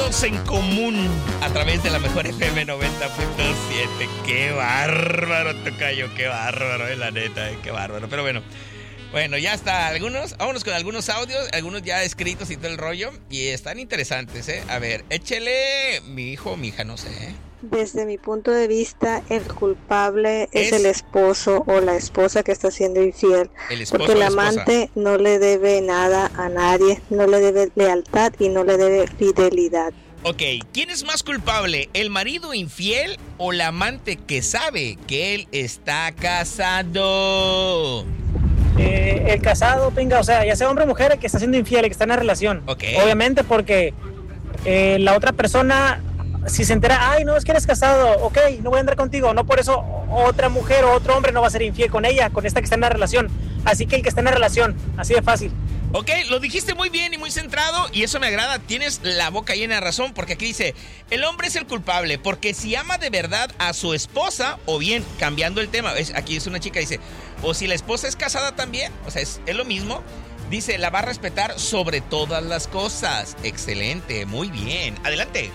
todos en común a través de la mejor FM 90.7. ¡Qué bárbaro, tocayo! ¡Qué bárbaro, la neta! ¡Qué bárbaro! Pero bueno, ya está. Vámonos con algunos audios, algunos ya escritos y todo el rollo. Y están interesantes, ¿eh? A ver, échele, mi hijo o mi hija, no sé, ¿eh? Desde mi punto de vista, el culpable es el esposo o la esposa que está siendo infiel. Porque el amante no le debe nada a nadie, no le debe lealtad y no le debe fidelidad. Ok, ¿quién es más culpable? ¿El marido infiel o la amante que sabe que él está casado? El casado, pinga, o sea, ya sea hombre o mujer, el que está siendo infiel, el que está en la relación. Okay. Obviamente porque la otra persona, si se entera, ay, no, es que eres casado, ok, no voy a andar contigo, no por eso otra mujer o otro hombre no va a ser infiel con ella, con esta que está en la relación. Así que el que está en la relación, así de fácil. Ok, lo dijiste muy bien y muy centrado y eso me agrada. Tienes la boca llena de razón porque aquí dice, el hombre es el culpable porque si ama de verdad a su esposa, o bien, cambiando el tema, aquí es una chica, dice, o si la esposa es casada también, o sea, es lo mismo, dice, la va a respetar sobre todas las cosas. Excelente, muy bien. Adelante.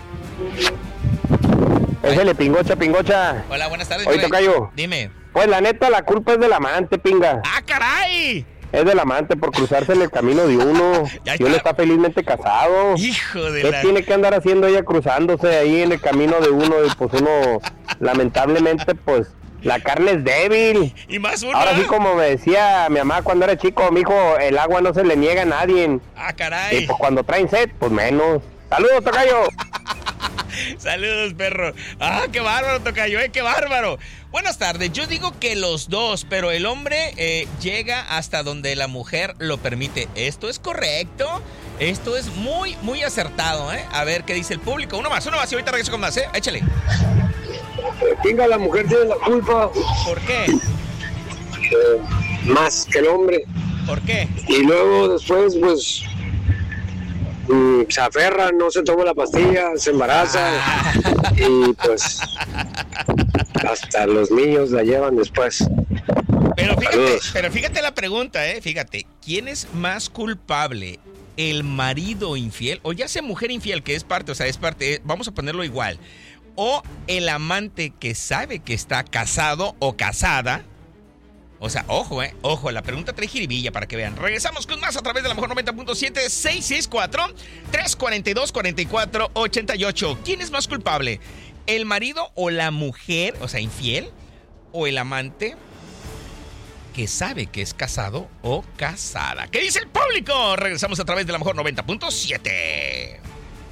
Échale, pingocha. Hola, buenas tardes. Oye, tocayo. Dime. Pues la neta, la culpa es del amante, pinga. ¡Ah, caray! Es del amante por cruzarse en el camino de uno. Y uno está felizmente casado. Hijo de ¿Qué tiene que andar haciendo ella cruzándose ahí en el camino de uno? Y pues uno, lamentablemente, pues, la carne es débil. Y más uno. Ahora sí, como me decía mi mamá cuando era chico, mijo, el agua no se le niega a nadie. ¡Ah, caray! Y pues cuando traen sed, pues menos. ¡Saludos, tocayo! Saludos, perro. ¡Ah, qué bárbaro, tocayo! ¡Qué bárbaro! Buenas tardes. Yo digo que los dos, pero el hombre llega hasta donde la mujer lo permite. ¿Esto es correcto? Esto es muy, muy acertado, ¿eh? A ver qué dice el público. Uno más y ahorita regreso con más, ¿eh? Échale. Venga, la mujer tiene la culpa. ¿Por qué? Más que el hombre. ¿Por qué? Y luego después, pues, se aferra, no se toma la pastilla, se embaraza y pues hasta los niños la llevan después. Pero fíjate la pregunta, fíjate, ¿quién es más culpable? ¿El marido infiel? O ya sea mujer infiel, que es parte, vamos a ponerlo igual. O el amante que sabe que está casado o casada. O sea, ojo, la pregunta trae jiribilla para que vean. Regresamos con más a través de la mejor 90.7, 664-342-4488. ¿Quién es más culpable? ¿El marido o la mujer, o sea, infiel? ¿O el amante que sabe que es casado o casada? ¿Qué dice el público? Regresamos a través de la mejor 90.7.